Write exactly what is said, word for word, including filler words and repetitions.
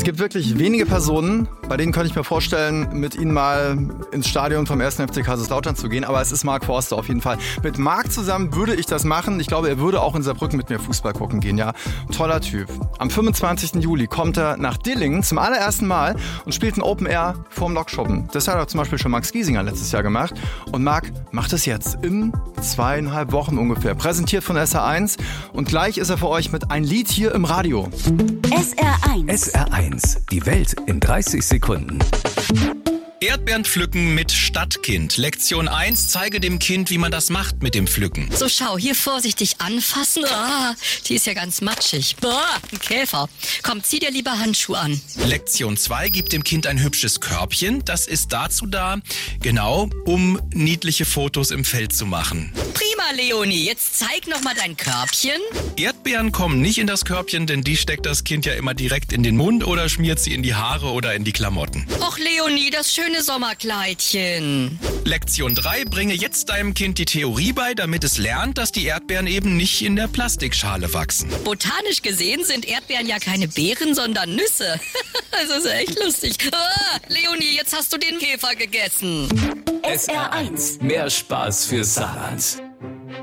gibt wirklich wenige Personen, bei denen könnte ich mir vorstellen, mit ihnen mal ins Stadion vom ersten F C Kaiserslautern zu gehen. Aber es ist Mark Forster auf jeden Fall. Mit Marc zusammen würde ich das machen. Ich glaube, er würde auch in Saarbrücken mit mir Fußball gucken gehen. Ja, toller Typ. Am fünfundzwanzigsten Juli kommt er nach Dillingen zum allerersten Mal und spielt ein Open Air vorm Lokschuppen. Das hat er zum Beispiel schon Max Giesinger letztes Jahr gemacht. Und Marc macht es jetzt in zweieinhalb Wochen ungefähr. Präsentiert von S R eins. Und gleich ist er für euch mit ein Lied hier im Radio. S R eins. S R eins. Die Welt in dreißig Sekunden. Erdbeeren pflücken mit Stadtkind. Lektion eins, zeige dem Kind, wie man das macht mit dem Pflücken. So, schau, hier vorsichtig anfassen. Ah, die ist ja ganz matschig. Boah, ein Käfer. Komm, zieh dir lieber Handschuhe an. Lektion zwei, gib dem Kind ein hübsches Körbchen. Das ist dazu da, genau, um niedliche Fotos im Feld zu machen. Prima, Leonie. Jetzt zeig noch mal dein Körbchen. Erdbeeren kommen nicht in das Körbchen, denn die steckt das Kind ja immer direkt in den Mund oder schmiert sie in die Haare oder in die Klamotten. Och, Leonie, das schöne Sommerkleidchen. Lektion drei, bringe jetzt deinem Kind die Theorie bei, damit es lernt, dass die Erdbeeren eben nicht in der Plastikschale wachsen. Botanisch gesehen sind Erdbeeren ja keine Beeren, sondern Nüsse. Das ist echt lustig. Ah, Leonie, jetzt hast du den Käfer gegessen. S R eins. Mehr Spaß für Saarland.